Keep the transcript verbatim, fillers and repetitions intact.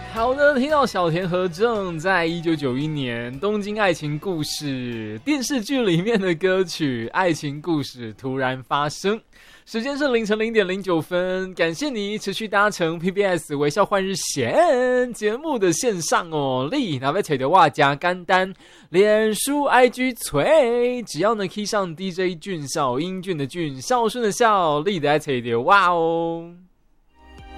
好的，听到小田和正在一九九一年《东京爱情故事》电视剧里面的歌曲《爱情故事突然发生》，时间是凌晨零点零九分。感谢你持续搭乘 P B S 微笑换日线节目的线上哦，你哪位找到我加简单，脸书 I G 吹，只要能 key 上 D J 俊少英俊的俊孝顺的孝，你就来找到我哦。